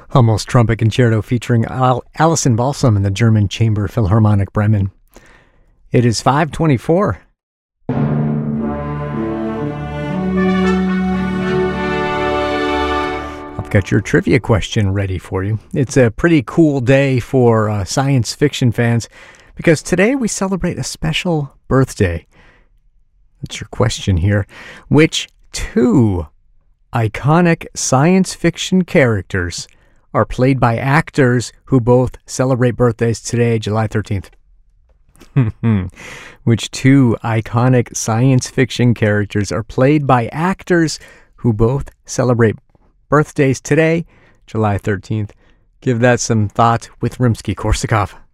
Hummel's Trumpet Concerto featuring Alison Balsam and the German Chamber Philharmonic Bremen. It is 5:24. I've got your trivia question ready for you. It's a pretty cool day for science fiction fans because today we celebrate a special birthday. That's your question here. Which two iconic science fiction characters are played by actors who both celebrate birthdays today, July 13th? Which two iconic science fiction characters are played by actors who both celebrate birthdays today, July 13th? Give that some thought with Rimsky-Korsakov.